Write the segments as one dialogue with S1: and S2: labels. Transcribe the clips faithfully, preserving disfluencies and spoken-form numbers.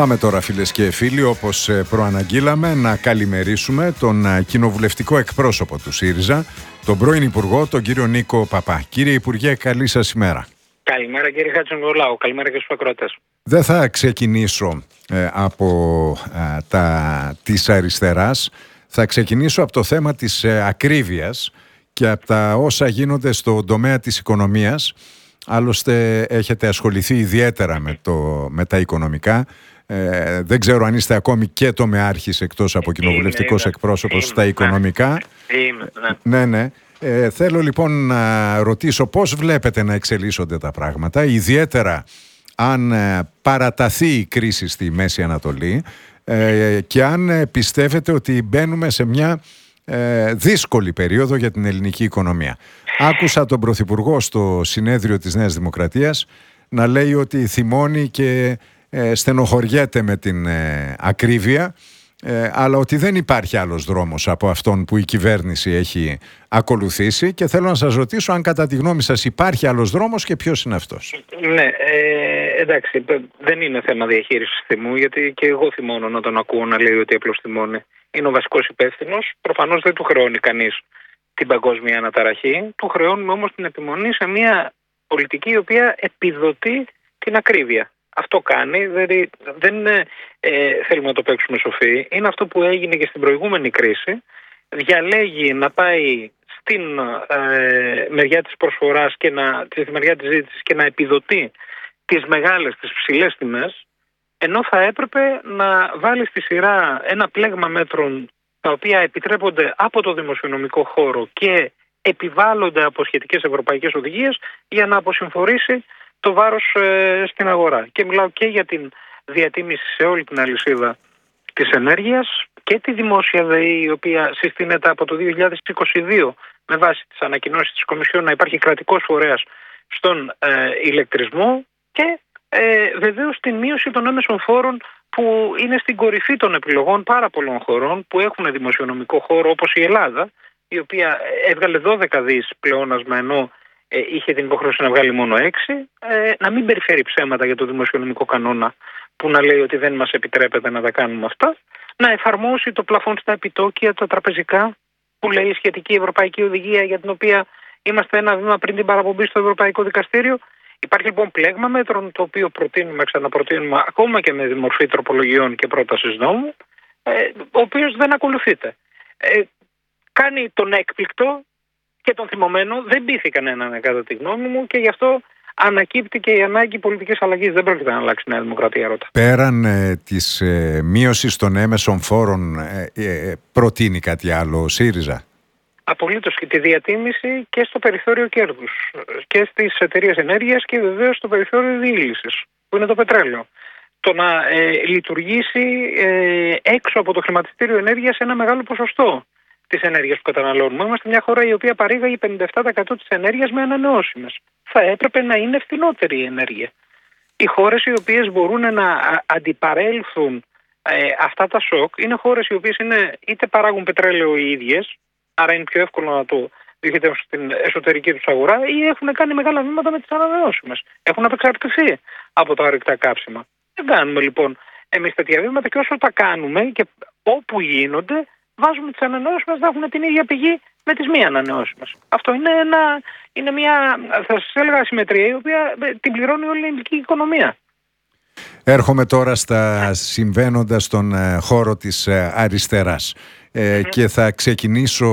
S1: Πάμε τώρα, φίλες και φίλοι, όπως προαναγγείλαμε, να καλημερίσουμε τον κοινοβουλευτικό εκπρόσωπο του ΣΥΡΙΖΑ, τον πρώην Υπουργό, τον κύριο Νίκο Παπά. Κύριε Υπουργέ, καλή σας ημέρα.
S2: Καλημέρα κύριε Χατζηνικολάου, καλημέρα και στους ακροατές.
S1: Δεν θα ξεκινήσω ε, από ε, τα της αριστεράς, θα ξεκινήσω από το θέμα της ε, ακρίβειας και από τα όσα γίνονται στον τομέα της οικονομίας. Άλλωστε έχετε ασχοληθεί ιδιαίτερα με, το, με τα οικονομικά. Ε, δεν ξέρω αν είστε ακόμη και τομεάρχης εκτός από κοινοβουλευτικός εκπρόσωπος στα οικονομικά.
S2: Είμαι, ναι.
S1: Ναι, ναι. Ε, θέλω λοιπόν να ρωτήσω πώς βλέπετε να εξελίσσονται τα πράγματα, ιδιαίτερα αν ε, παραταθεί η κρίση στη Μέση Ανατολή ε, και αν ε, πιστεύετε ότι μπαίνουμε σε μια ε, δύσκολη περίοδο για την ελληνική οικονομία. Άκουσα τον Πρωθυπουργό στο συνέδριο της Νέας Δημοκρατίας να λέει ότι θυμώνει και ε, στενοχωριέται με την ε, ακρίβεια, ε, αλλά ότι δεν υπάρχει άλλος δρόμος από αυτόν που η κυβέρνηση έχει ακολουθήσει, και θέλω να σας ρωτήσω αν κατά τη γνώμη σας υπάρχει άλλος δρόμος και ποιος είναι αυτός.
S2: Ναι, ε, εντάξει, δεν είναι θέμα διαχείρισης θυμού, γιατί και εγώ θυμώνω να τον ακούω να λέει ότι απλώς θυμώνει. Είναι ο βασικός υπεύθυνος, προφανώς δεν του χρεώνει κανείς την παγκόσμια αναταραχή, του χρεώνουμε όμως την επιμονή σε μια πολιτική η οποία επιδοτεί την ακρίβεια. Αυτό κάνει, δηλαδή δεν ε, θέλουμε να το παίξουμε σοφοί. Είναι αυτό που έγινε και στην προηγούμενη κρίση. Διαλέγει να πάει στην ε, μεριά της προσφοράς και να, στη μεριά της ζήτησης και να επιδοτεί τις μεγάλες, τις ψηλές τιμές, ενώ θα έπρεπε να βάλει στη σειρά ένα πλέγμα μέτρων τα οποία επιτρέπονται από το δημοσιονομικό χώρο και επιβάλλονται από σχετικές ευρωπαϊκές οδηγίες για να αποσυμφορήσει το βάρος ε, στην αγορά. Και μιλάω και για την διατίμηση σε όλη την αλυσίδα της ενέργειας και τη δημόσια ΔΕΗ, η οποία συστήνεται από το δύο χιλιάδες είκοσι δύο με βάση τις ανακοινώσεις της Κομισιόν να υπάρχει κρατικός φορέας στον ε, ηλεκτρισμό, και ε, βεβαίως την μείωση των έμεσων φόρων που είναι στην κορυφή των επιλογών πάρα πολλών χωρών που έχουν δημοσιονομικό χώρο, όπως η Ελλάδα, η οποία έβγαλε δώδεκα δις πλεόνασμα ενώ ε, είχε την υποχρέωση να βγάλει μόνο έξι, ε, να μην περιφέρει ψέματα για το δημοσιονομικό κανόνα που να λέει ότι δεν μας επιτρέπεται να τα κάνουμε αυτά, να εφαρμόσει το πλαφόν στα επιτόκια, τα τραπεζικά, που λέει η σχετική ευρωπαϊκή οδηγία, για την οποία είμαστε ένα βήμα πριν την παραπομπή στο Ευρωπαϊκό Δικαστήριο. Υπάρχει λοιπόν πλέγμα μέτρων, το οποίο προτείνουμε, ξαναπροτείνουμε, ακόμα και με μορφή τροπολογιών και πρότασης νόμου, ε, ο οποίος δεν ακολουθείται. Ε, κάνει τον έκπληκτο και τον θυμωμένο, δεν πείθει κανέναν κατά τη γνώμη μου, και γι' αυτό ανακύπτει και η ανάγκη πολιτικής αλλαγής. Δεν πρόκειται να αλλάξει η Νέα Δημοκρατία, ρώτα.
S1: Πέραν ε, της ε, μείωσης των έμεσων φόρων, ε, ε, προτείνει κάτι άλλο ο ΣΥΡΙΖΑ?
S2: Απολύτως, και τη διατίμηση και στο περιθώριο κέρδους και στις εταιρείες ενέργειας και βεβαίως στο περιθώριο διήλυσης, που είναι το πετρέλαιο. Το να ε, λειτουργήσει ε, έξω από το χρηματιστήριο ενέργειας ένα μεγάλο ποσοστό της ενέργειας που καταναλώνουμε. Είμαστε μια χώρα η οποία παρήγαγε πενήντα επτά τοις εκατό της ενέργειας με ανανεώσιμες. Θα έπρεπε να είναι φθηνότερη η ενέργεια. Οι χώρες οι οποίες μπορούν να αντιπαρέλθουν ε, αυτά τα σοκ είναι χώρες οι οποίες είναι, είτε παράγουν πετρέλαιο οι ίδιες, άρα είναι πιο εύκολο να το διοχετεύσουν στην εσωτερική τους αγορά, ή έχουν κάνει μεγάλα βήματα με τις ανανεώσιμες. Έχουν απεξαρτηθεί από τα ορυκτά κάψιμα. Δεν κάνουμε λοιπόν εμείς τέτοια βήματα, και όσο τα κάνουμε και όπου γίνονται, βάζουμε τις ανανεώσιμες να έχουν την ίδια πηγή με τις μη ανανεώσιμες. Αυτό είναι, ένα, είναι μια, θα σας έλεγα, ασυμμετρία, η οποία την πληρώνει όλη η ελληνική οικονομία.
S1: Έρχομαι τώρα στα συμβαίνοντα στον χώρο της αριστεράς. Ε, mm-hmm. Και θα ξεκινήσω,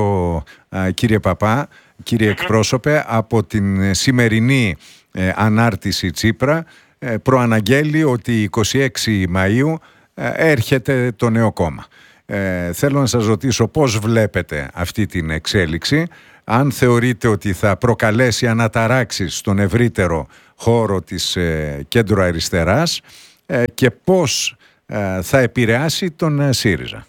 S1: α, κύριε Παπά, κύριε mm-hmm. εκπρόσωπε, από την σημερινή ε, ανάρτηση Τσίπρα. Ε, προαναγγέλει ότι εικοστή έκτη Μαΐου ε, έρχεται το νέο κόμμα. Ε, θέλω να σας ρωτήσω πώς βλέπετε αυτή την εξέλιξη, αν θεωρείτε ότι θα προκαλέσει αναταράξεις στον ευρύτερο χώρο της ε, κέντρο αριστεράς ε, και πώς ε, θα επηρεάσει τον ε, ΣΥΡΙΖΑ.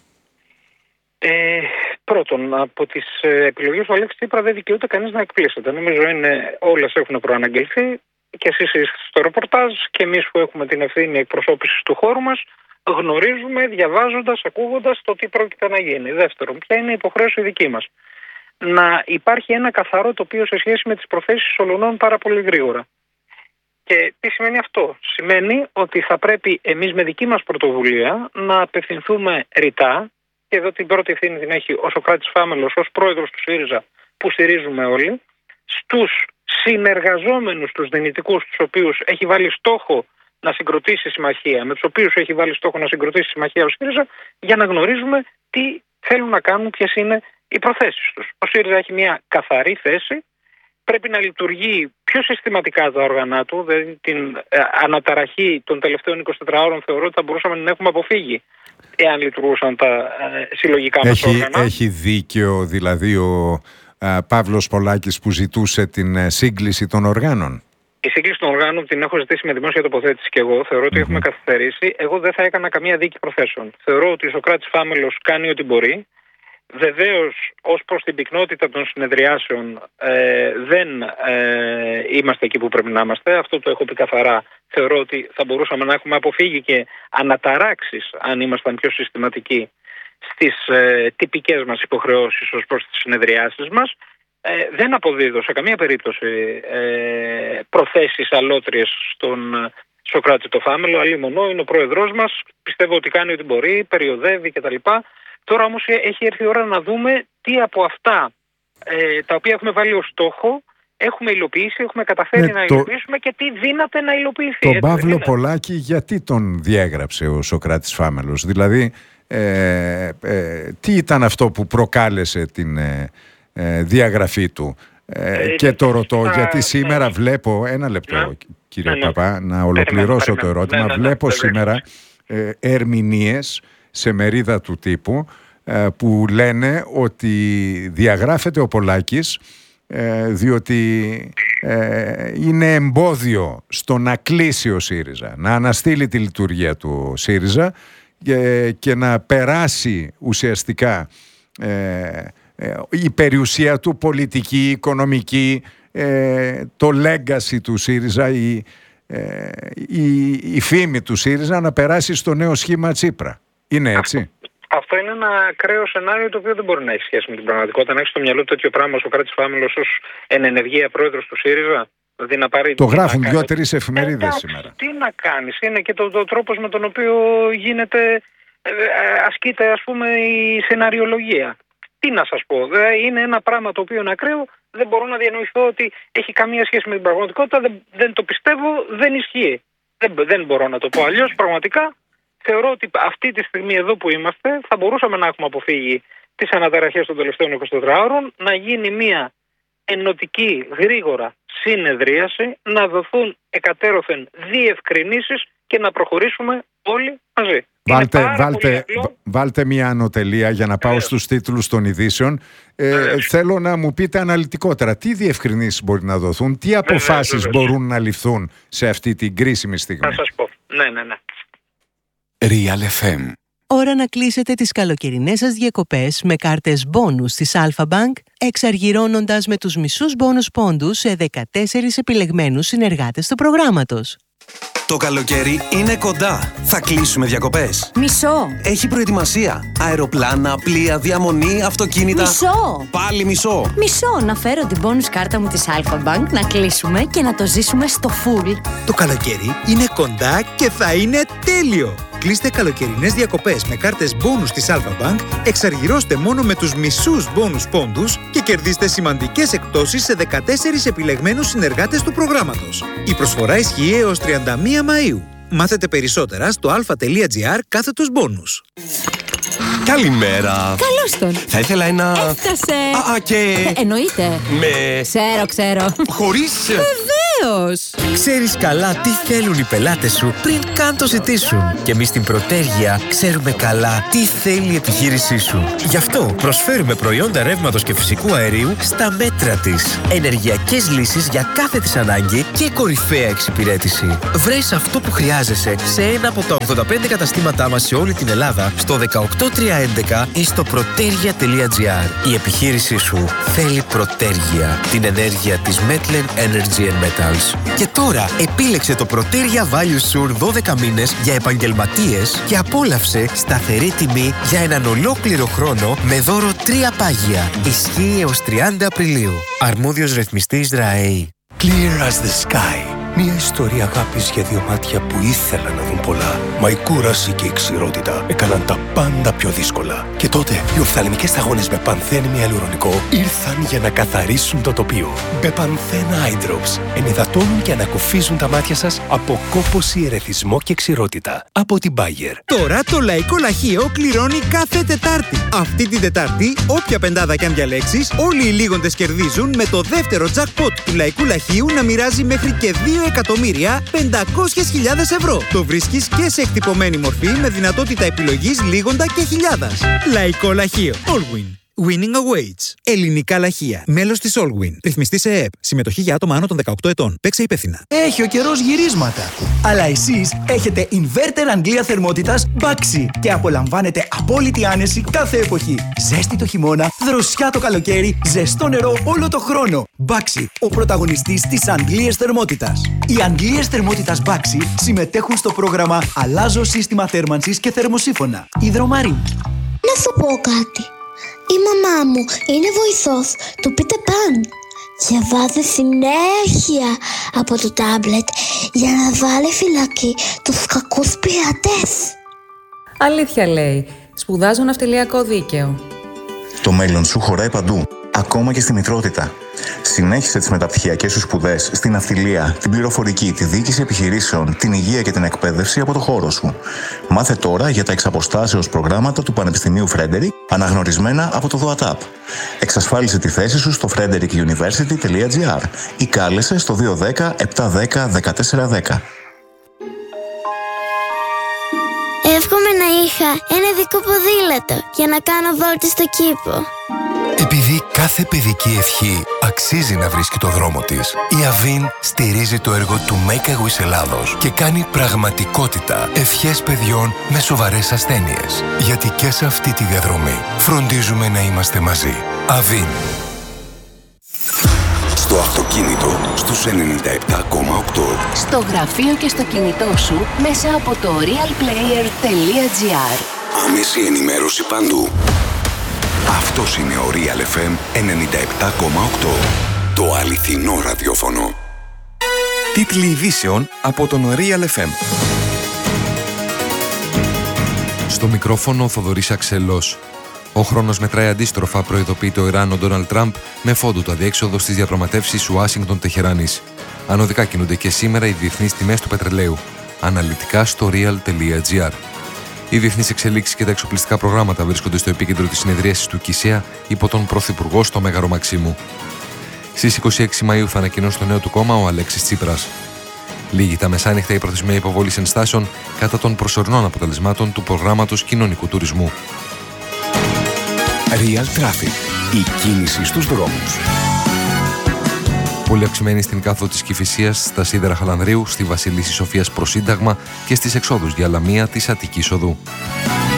S2: Ε, πρώτον, από τις ε, επιλογές του Αλέξη Τσίπρα δεν δικαιούται κανείς να εκπλήσεται. Νομίζω είναι, όλες έχουν προαναγγελθεί, και εσείς είστε στο ρεπορτάζ και εμείς που έχουμε την ευθύνη εκπροσώπησης του χώρου μας γνωρίζουμε, διαβάζοντας, ακούγοντας το τι πρόκειται να γίνει. Δεύτερον, ποια είναι η υποχρέωση δική μας? Να υπάρχει ένα καθαρό τοπίο σε σχέση με τις προθέσεις όλων πάρα πολύ γρήγορα. Και τι σημαίνει αυτό? Σημαίνει ότι θα πρέπει εμείς με δική μας πρωτοβουλία να απευθυνθούμε ρητά, και εδώ την πρώτη ευθύνη την έχει ο Σωκράτης Φάμελος ως πρόεδρος του ΣΥΡΙΖΑ, που στηρίζουμε όλοι, στους συνεργαζόμενους, τους δυνητικούς, τους οποίους έχει βάλει στόχο να συγκροτήσει συμμαχία, με τους οποίους έχει βάλει στόχο να συγκροτήσει συμμαχία ο ΣΥΡΙΖΑ, για να γνωρίζουμε τι θέλουν να κάνουν, ποιες είναι οι προθέσεις τους. Ο ΣΥΡΙΖΑ έχει μια καθαρή θέση, πρέπει να λειτουργεί πιο συστηματικά τα όργανα του, δηλαδή την ε, αναταραχή των τελευταίων εικοσιτετρών ώρων θεωρώ ότι θα μπορούσαμε να έχουμε αποφύγει εάν λειτουργούσαν τα ε, συλλογικά μας όργανα.
S1: Έχει δίκιο δηλαδή ο ε, Παύλος Πολάκης που ζητούσε την ε, σύγκληση των οργάνων?
S2: Η σύγκληση των οργάνων την έχω ζητήσει με δημόσια τοποθέτηση και εγώ. Θεωρώ ότι mm-hmm. έχουμε καθυστερήσει. Εγώ δεν θα έκανα καμία δίκη προθέσεων. Θεωρώ ότι ο Σωκράτης Φάμελος κάνει ό,τι μπορεί. Βεβαίως, ως προς την πυκνότητα των συνεδριάσεων ε, δεν ε, είμαστε εκεί που πρέπει να είμαστε. Αυτό το έχω πει καθαρά. Θεωρώ ότι θα μπορούσαμε να έχουμε αποφύγει και αναταράξεις αν ήμασταν πιο συστηματικοί στις ε, τυπικές μας υποχρεώσεις ως προς τις συνεδριάσεις μας. Ε, δεν αποδίδω σε καμία περίπτωση ε, προθέσεις αλότριες στον Σωκράτη το Φάμελο. Αλλήμονο, είναι ο πρόεδρός μας. Πιστεύω ότι κάνει ό,τι μπορεί, περιοδεύει κτλ. Τώρα όμως έχει έρθει η ώρα να δούμε τι από αυτά ε, τα οποία έχουμε βάλει ως στόχο έχουμε υλοποιήσει, έχουμε καταφέρει ναι, να το... υλοποιήσουμε και τι δύναται να υλοποιηθεί.
S1: Τον Παύλο Πολάκη γιατί τον διέγραψε ο Σωκράτης Φάμελος? Δηλαδή ε, ε, τι ήταν αυτό που προκάλεσε την ε, ε, διαγραφή του? Ε, ε, και το ρωτώ θα... γιατί σήμερα ναι. βλέπω, ένα λεπτό ναι. κύριε ναι, Παπά, να ολοκληρώσω το ερώτημα. Ναι, ναι, ναι, βλέπω ναι, σήμερα ε, ερμηνείες σε μερίδα του τύπου ε, που λένε ότι διαγράφεται ο Πολάκης ε, διότι ε, είναι εμπόδιο στο να κλείσει ο ΣΥΡΙΖΑ, να αναστείλει τη λειτουργία του ΣΥΡΙΖΑ και, και να περάσει ουσιαστικά ε, ε, η περιουσία του πολιτική, οικονομική, ε, το legacy του ΣΥΡΙΖΑ, η, ε, η, η φήμη του ΣΥΡΙΖΑ να περάσει στο νέο σχήμα Τσίπρα. Είναι έτσι?
S2: Αυτό, αυτό είναι ένα ακραίο σενάριο το οποίο δεν μπορεί να έχει σχέση με την πραγματικότητα. Να έχει στο μυαλό τέτοιο πράγμα ο Σωκράτης Φάμελος ως εν ενεργεία πρόεδρος του ΣΥΡΙΖΑ. Δηλαδή να πάρει
S1: το γράφουν δύο-τρεις εφημερίδες σήμερα.
S2: Τι να κάνεις? Είναι και το, το τρόπος με τον οποίο γίνεται, ε, ασκείται ας πούμε η σεναριολογία. Τι να σας πω? Είναι ένα πράγμα το οποίο είναι ακραίο. Δεν μπορώ να διανοηθώ ότι έχει καμία σχέση με την πραγματικότητα. Δεν, δεν το πιστεύω, δεν ισχύει. Δεν, δεν μπορώ να το πω αλλιώς. Πραγματικά θεωρώ ότι αυτή τη στιγμή εδώ που είμαστε θα μπορούσαμε να έχουμε αποφύγει τις αναταραχές των τελευταίων εικοσιτετρών ώρων, να γίνει μια ενωτική γρήγορα συνεδρίαση, να δοθούν εκατέρωθεν διευκρινήσεις και να προχωρήσουμε όλοι μαζί.
S1: Βάλτε, βάλτε, βάλτε μια ανωτελεία για να πάω ε, στους τίτλους των ειδήσεων. Ε, ε, θέλω να μου πείτε αναλυτικότερα τι διευκρινήσεις μπορεί να δοθούν, τι αποφάσεις ε, μπορούν να ληφθούν σε αυτή την κρίσιμη στιγμή.
S2: Θα σας πω. Ναι, ναι, ναι.
S3: Real εφ εμ.
S4: Ώρα να κλείσετε τις καλοκαιρινές σας διακοπές με κάρτες μπόνους της Alpha Bank, εξαργυρώνοντας με τους μισούς μπόνους πόντους σε δεκατέσσερις επιλεγμένους συνεργάτες του προγράμματος.
S3: Το καλοκαίρι είναι κοντά. Θα κλείσουμε διακοπές.
S5: Μισό.
S3: Έχει προετοιμασία. Αεροπλάνα, πλοία, διαμονή, αυτοκίνητα.
S5: Μισό.
S3: Πάλι μισό.
S5: Μισό. Να φέρω την bonus κάρτα μου της Alpha Bank, να κλείσουμε και να το ζήσουμε στο full.
S6: Το καλοκαίρι είναι κοντά και θα είναι τέλειο. Κλείστε καλοκαιρινές διακοπές με κάρτες μπόνους της Alpha Bank, εξαργυρώστε μόνο με τους μισούς μπόνους πόντους και κερδίστε σημαντικές εκπτώσεις σε δεκατέσσερις επιλεγμένους συνεργάτες του προγράμματος. Η προσφορά ισχύει έως τριάντα μία Μαΐου. Μάθετε περισσότερα στο alpha.gr κάθετος μπόνους.
S3: Καλημέρα.
S5: Καλώς τον.
S3: Θα ήθελα ένα...
S5: Έφτασε.
S3: Α, α και...
S5: Ε, εννοείται.
S3: Με...
S5: Ξέρω, ξέρω.
S3: Χωρίς...
S5: Βεβαίως.
S6: Ξέρεις καλά τι θέλουν οι πελάτες σου πριν καν το ζητήσουν. Και εμείς στην Πρωτέργεια ξέρουμε καλά τι θέλει η επιχείρησή σου. Γι' αυτό προσφέρουμε προϊόντα ρεύματος και φυσικού αερίου στα μέτρα της. Ενεργειακές λύσεις για κάθε της ανάγκη και κορυφαία εξυπηρέτηση. Βρες αυτό που χρειάζεσαι σε ένα από τα ογδόντα πέντε καταστήματά μας σε όλη την Ελλάδα, στο δεκαοκτώ τριακόσια έντεκα ή στο protergia τελεία gr. Η επιχείρησή σου θέλει Πρωτέργεια, την ενέργεια της Metlen Energy and Metals. Και τώρα επίλεξε το Protergia Value Sur δώδεκα μήνες για επαγγελματίες και απόλαυσε σταθερή τιμή για έναν ολόκληρο χρόνο με δώρο τρία πάγια. Ισχύει έως τριάντα Απριλίου. Αρμόδιος ρυθμιστής ΡΑΕΗ.
S3: Clear as the sky.
S7: Μια ιστορία αγάπης για δύο μάτια που ήθελαν να δουν πολλά. Μα η κούραση και η ξηρότητα έκαναν τα πάντα πιο δύσκολα. Και τότε οι οφθαλμικές σταγόνες Μπεπανθέν με ιαλουρονικό ήρθαν για να καθαρίσουν το τοπίο. Μπεπανθέν Eye Drops ενυδατώνουν και ανακουφίζουν τα μάτια σας από κόπωση, ερεθισμό και ξηρότητα. Από την Bayer.
S8: Τώρα το Λαϊκό Λαχείο κληρώνει κάθε Τετάρτη. Αυτή την Τετάρτη, όποια πεντάδα κι αν διαλέξεις, όλοι οι λίγοντες κερδίζουν με το δεύτερο jackpot του Λαϊκού Λαχείου να μοιράζει μέχρι και δύο εκατομμύρια πεντακόσιες χιλιάδες ευρώ. Το βρίσκεις και σε εκτυπωμένη μορφή με δυνατότητα επιλογής λίγοντα και χιλιάδας. Λαϊκό Λαχείο. Allwin. Winning awaits. Ελληνικά λαχεία. Μέλος της Allwin. Ρυθμιστή σε ΕΕΠ. Συμμετοχή για άτομα άνω των δεκαοκτώ ετών. Παίξε υπεύθυνα.
S9: Έχει ο καιρός γυρίσματα. Αλλά εσείς έχετε inverter Αγγλία θερμότητας Baxi και απολαμβάνετε απόλυτη άνεση κάθε εποχή. Ζέστη το χειμώνα, δροσιά το καλοκαίρι, ζεστό νερό όλο το χρόνο. Baxi, ο πρωταγωνιστής της Αγγλίας θερμότητας. Οι Αγγλίες θερμότητας Baxi συμμετέχουν στο πρόγραμμα Αλλάζω σύστημα θέρμανσης και θερμοσύφωνα. Υδρομαρή.
S10: Να σου πω κάτι. Η μαμά μου είναι βοηθός του Πίτερ Παν και βάζει συνέχεια από το τάμπλετ για να βάλει φυλακή τους κακούς πειρατές.
S11: Αλήθεια λέει. Σπουδάζω ναυτιλιακό δίκαιο.
S12: Το μέλλον σου χωράει παντού, ακόμα και στη μητρότητα. Συνέχισε τις μεταπτυχιακές σου σπουδές στην ναυτιλία, την πληροφορική, τη διοίκηση επιχειρήσεων, την υγεία και την εκπαίδευση από το χώρο σου. Μάθε τώρα για τα εξαποστάσεως προγράμματα του Πανεπιστημίου Φρέντερικ, αναγνωρισμένα από το ΔΟΑΤΑΠ. Εξασφάλισε τη θέση σου στο φρέντερικ γιουνιβέρσιτι τελεία τζι άρ ή κάλεσε στο δύο ένα μηδέν επτά ένα μηδέν δεκατέσσερα δέκα.
S10: Εύχομαι να είχα ένα δικό ποδήλατο για να κάνω βόλτες στο κήπο.
S13: Επειδή κάθε παιδική ευχή αξίζει να βρίσκει το δρόμο της, η Αβίν στηρίζει το έργο του Make a Wish Ελλάδος και κάνει πραγματικότητα ευχές παιδιών με σοβαρές ασθένειες. Γιατί και σε αυτή τη διαδρομή φροντίζουμε να είμαστε μαζί. Αβίν.
S14: Στο αυτοκίνητο στους ενενήντα επτά κόμμα οκτώ.
S15: Στο γραφείο και στο κινητό σου μέσα από το realplayer τελεία τζι άρ.
S14: Άμεση ενημέρωση παντού. Αυτός είναι ο Real εφ εμ ενενήντα επτά κόμμα οκτώ. Το αληθινό ραδιόφωνο.
S16: Τίτλοι ειδήσεων από τον Real εφ εμ.
S17: Στο μικρόφωνο ο Θοδωρής Αξελός. Ο χρόνος μετράει αντίστροφα, προειδοποιεί το Ιράν ο Ντόναλντ Τραμπ με φόντου το αδιέξοδο στις διαπραγματεύσεις Ουάσιγκτον-Τεχεράνης. Ανωδικά κινούνται και σήμερα οι διεθνείς τιμές του πετρελαίου. Αναλυτικά στο real τελεία τζι άρ. Οι διεθνείς εξελίξεις και τα εξοπλιστικά προγράμματα βρίσκονται στο επίκεντρο της συνεδρίασης του ΚΙΣΕΑ υπό τον Πρωθυπουργό στο Μέγαρο Μαξίμου. Στις είκοσι έξι Μαΐου θα ανακοινώσει το νέο του κόμμα ο Αλέξης Τσίπρας. Λίγη τα μεσάνυχτα η προθεσμία υποβολής ενστάσεων κατά των προσωρινών αποτελεσμάτων του προγράμματος κοινωνικού τουρισμού.
S14: Real Traffic. Η κίνηση στους δρόμους.
S17: Πολύ αυξημένη στην κάθοδο της Κηφισίας, στα σίδερα Χαλανδρίου, στη Βασιλίσσης Σοφίας προς Σύνταγμα και στις εξόδους για Λαμία της Αττικής Οδού.